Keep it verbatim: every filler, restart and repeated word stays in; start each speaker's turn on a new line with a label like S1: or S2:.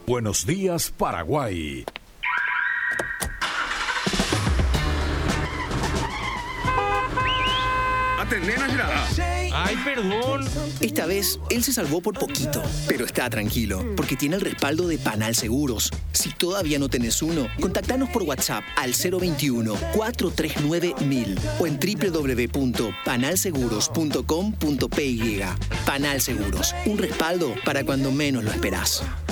S1: Buenos días, Paraguay.
S2: Ay, perdón.
S3: Esta vez, él se salvó por poquito, pero está tranquilo, porque tiene el respaldo de Panal Seguros. Si todavía no tenés uno, contactanos por WhatsApp al cero veintiuno, cuatrocientos treinta y nueve, mil o en doble u doble u doble u punto panal seguros punto com punto p y. Panal Seguros, un respaldo para cuando menos lo esperás.